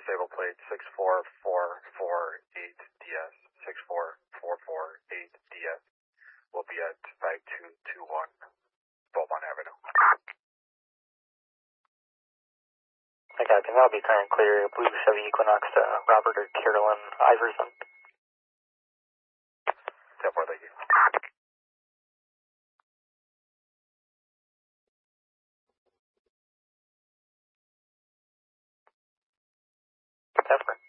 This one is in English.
Disable plate 64448DS. 64448DS will be at 5221 Beaumont Avenue. Hey, Captain, that'll be current clear. Blue Chevy Equinox to Robert or Carolyn Iverson. 10-4, thank you. That's